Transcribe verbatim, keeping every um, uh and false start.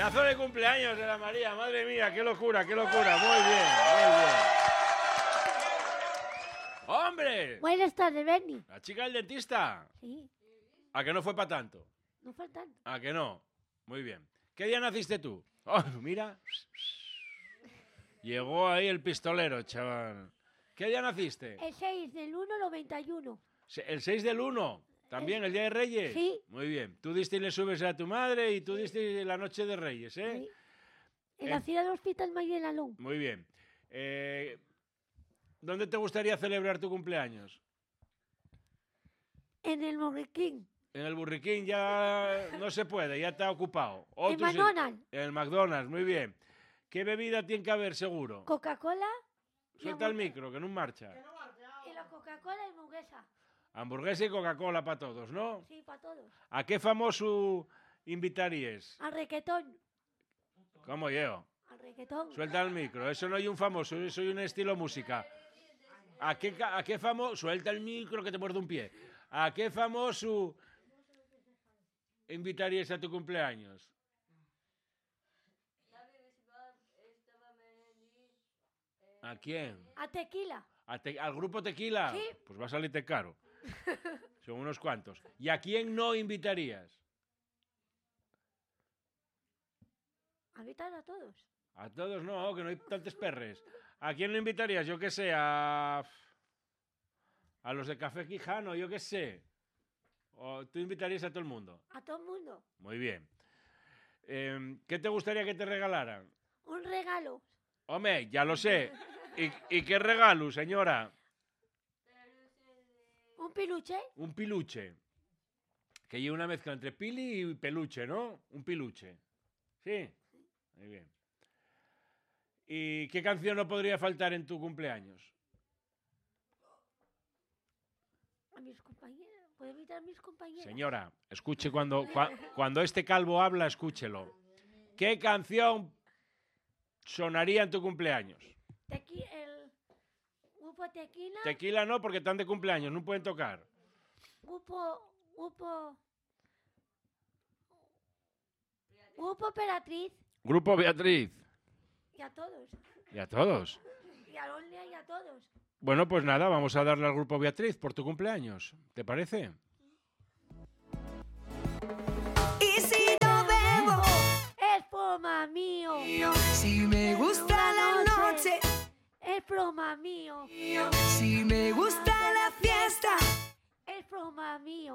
Pedazo de cumpleaños de la María, madre mía, qué locura, qué locura. Muy bien, muy bien. ¡Hombre! Buenas tardes, Benny. ¿La chica del dentista? Sí. ¿A que no fue para tanto? No fue tanto. ¿A que no? Muy bien. ¿Qué día naciste tú? Oh, mira. Llegó ahí el pistolero, chaval. ¿Qué día naciste? El seis del uno noventa y uno. ¿El seis del uno? ¿También, el Día de Reyes? Sí. Muy bien. Tú diste y le subes a tu madre y tú diste la noche de Reyes, ¿eh? Sí. En la Eh, ciudad del Hospital María Lalón. Muy bien. Eh, ¿Dónde te gustaría celebrar tu cumpleaños? En el Morriquín. En el Burriquín ya no se puede, ya está ocupado. En Otro sí- McDonald's. En el McDonald's, muy bien. ¿Qué bebida tiene que haber, seguro? Coca-Cola. y Suelta el hamburguesa. micro, que no marcha. Y la Coca-Cola y hamburguesa. Hamburguesa y Coca-Cola para todos, ¿no? Sí, para todos. ¿A qué famoso invitarías? Al requetón. ¿Cómo yo? Al requetón. Suelta el micro, eso no hay un famoso, eso hay un estilo música. ¿A qué, ca- a qué famoso? Suelta el micro que te muerde un pie. ¿A qué famoso invitarías a tu cumpleaños? ¿A quién? A tequila. ¿A te- ¿Al grupo Tequila? Sí. Pues va a salirte caro. Son unos cuantos. ¿Y a quién no invitarías? A invitar a todos. A todos no, que no hay tantos perres. ¿A quién no invitarías? Yo qué sé, a... A los de Café Quijano, yo qué sé. ¿O tú invitarías a todo el mundo? A todo el mundo. Muy bien. Eh, ¿Qué te gustaría que te regalaran? Un regalo. Hombre, ya lo sé. ¿Y, y qué regalo, señora? Un peluche. Un piluche. Que lleva una mezcla entre pili y peluche, ¿no? Un piluche. ¿Sí? Muy bien. ¿Y qué canción no podría faltar en tu cumpleaños? A mis compañeros. ¿Puedo invitar a mis compañeros? Señora, escuche cuando, cua- cuando este calvo habla, escúchelo. ¿Qué canción sonaría en tu cumpleaños? Tequi- el grupo Tequila. Tequila no, porque están de cumpleaños, no pueden tocar. Grupo. Grupo. Grupo Emperatriz. Grupo Beatriz. Y a todos. Y a todos. Y a Lolia y a todos. Bueno, pues nada, vamos a darle al Grupo Beatriz por tu cumpleaños. ¿Te parece? Y si no bebo, Es broma mío. si me gusta la noche, Es broma mío. si me gusta